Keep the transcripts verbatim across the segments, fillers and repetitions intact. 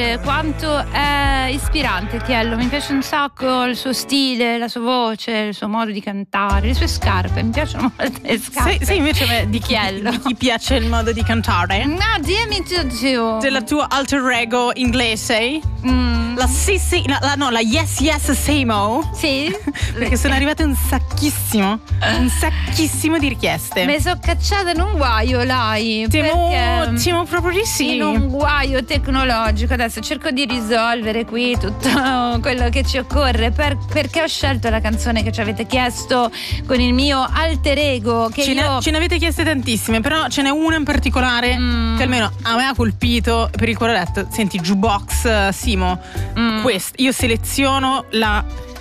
dire quanto è ispirante Chiello, mi piace un sacco il suo stile, la sua voce, il suo modo di cantare, le sue scarpe, mi piacciono molto le scarpe. Sei, sei invece beh, di, Chiello. Chi, di chi piace il modo di cantare? No, dimmi tu. Della tua alter ego inglese? Mm. La sì sì, la, la, no, la yes yes Samo. Sì? Perché sono arrivate un sacchissimo, un sacchissimo di richieste. Mi sono cacciata in un guaio, Lai. Temo, perché temo proprio di sì. in un guaio tecnologico. Adesso cerco di risolvere qui tutto quello che ci occorre per, perché ho scelto la canzone che ci avete chiesto con il mio alter ego che ce, io... ne, ce ne avete chieste tantissime, però ce n'è una in particolare mm. che almeno a me ha colpito, per il quale ho detto: senti, jukebox Simo, mm. quest, io seleziono la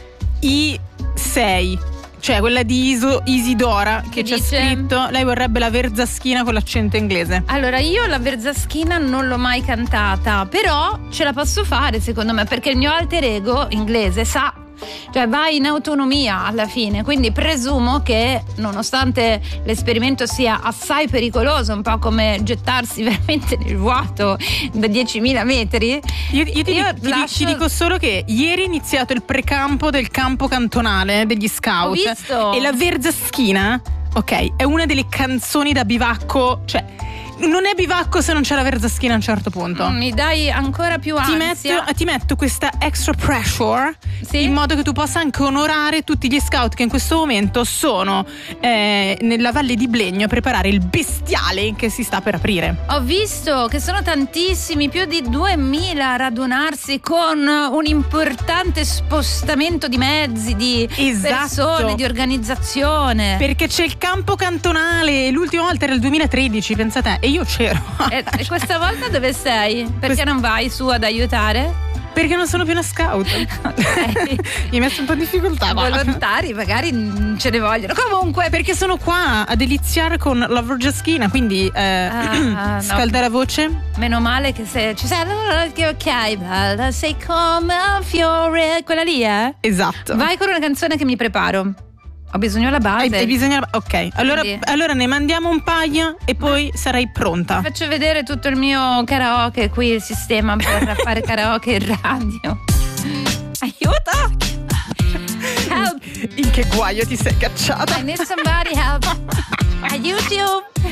I sei, cioè quella di Iso, Isidora, che, che ci dice? ha scritto: lei vorrebbe la verzaschina con l'accento inglese. Allora, io la verzaschina non l'ho mai cantata, però ce la posso fare secondo me, perché il mio alter ego inglese sa, cioè va in autonomia alla fine, quindi presumo che nonostante l'esperimento sia assai pericoloso, un po' come gettarsi veramente nel vuoto da diecimila metri, io, io, ti, io ti, lascio... ti dico solo che ieri è iniziato il precampo del campo cantonale degli scout. Ho visto. E la verzaschina, ok, è una delle canzoni da bivacco, cioè non è bivacco se non c'è la verzaschina a un certo punto. Mi dai ancora più ti ansia. metto, ti metto questa extra pressure, sì? In modo che tu possa anche onorare tutti gli scout che in questo momento sono eh, nella Valle di Blegno a preparare il bestiale che si sta per aprire. Ho visto che sono tantissimi, più di duemila a radunarsi con un importante spostamento di mezzi, di esatto. persone, di organizzazione. Perché c'è il campo cantonale, l'ultima volta era il duemilatredici, pensa te. E io c'ero. E, e questa volta dove sei? Perché Quest... non vai su ad aiutare? Perché non sono più una scout. Okay. Mi hai messo un po' in difficoltà. Volontari magari ce ne vogliono. Comunque, perché sono qua a deliziare con la verzaschina, quindi eh, ah, scalda no. la voce. Meno male che se ci sei, allora ok, bella, sei come un fiore. Quella lì, eh? Esatto. Vai con una canzone che mi preparo. Ho bisogno della base. Hai, hai bisogno della... Ok, allora, allora ne mandiamo un paio e poi Ma... sarai pronta. Ti faccio vedere tutto il mio karaoke qui, il sistema per fare karaoke in radio. Aiuto! Help! In che guaio ti sei cacciata? I need somebody help. Aiuto!